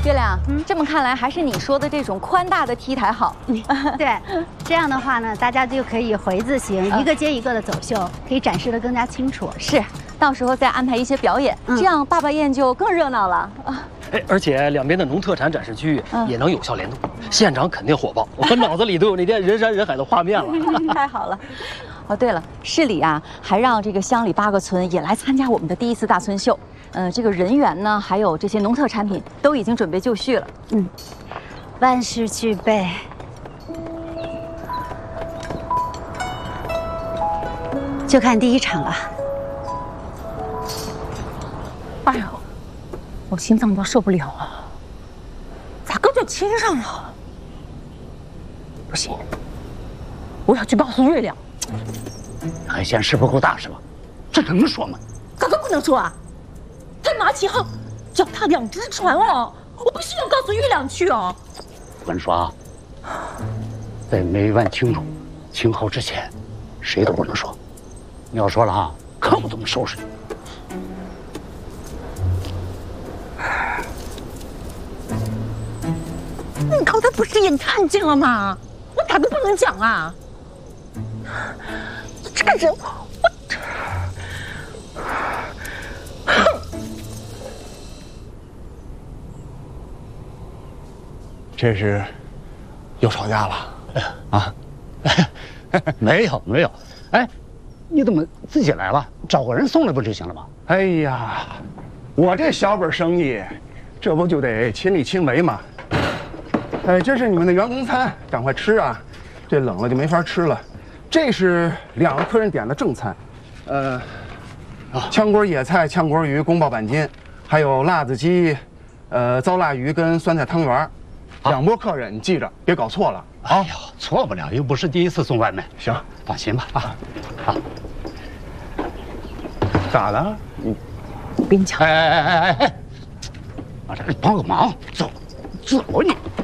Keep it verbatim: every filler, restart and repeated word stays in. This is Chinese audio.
月亮，嗯，这么看来还是你说的这种宽大的 T 台好。 对，这样的话呢，大家就可以回字形，一个接一个的走秀，可以展示的更加清楚。 是，到时候再安排一些表演，这样坝坝宴就更热闹了啊。 哎，而且两边的农特产展示区域也能有效联动，现场肯定火爆。我脑子里都有那天人山人海的画面了。 太好了。哦，对了，市里啊还让这个乡里八个村也来参加我们的第一次大村秀。呃，这个人员呢，还有这些农特产品都已经准备就绪了。 嗯，万事俱备。就看第一场了。 哎呦，我心脏都受不了了，咋个就亲上了？不行，我要去告诉月亮。 海鲜是不够大是吧？这能说吗？ 咋个不能说啊？他拿起号脚踏两只船哦，我必须要告诉月亮去哦。 文刷，在没问清楚情况之前，谁都不能说。你要说了啊，看我怎么收拾你。 你刚才不是也看见了吗？我咋都不能讲啊！这个人，我，哼！ 这是又吵架了啊？ 没有没有，哎，你怎么自己来了？找个人送来不就行了吗？ 哎呀，我这小本生意，这不就得亲力亲为吗？哎，这是你们的员工餐，赶快吃啊！这冷了就没法吃了。这是两个客人点的正餐，呃，啊，炝锅野菜、炝锅鱼、宫保板筋，还有辣子鸡，呃，糟腊鱼跟酸菜汤圆。两拨客人，你记着，别搞错了。 哎呀，错不了，又不是第一次送外卖。 行， 放心吧。啊，啊， 咋了？你我跟你讲， 哎哎哎哎哎，啊，这帮个忙，走，走你。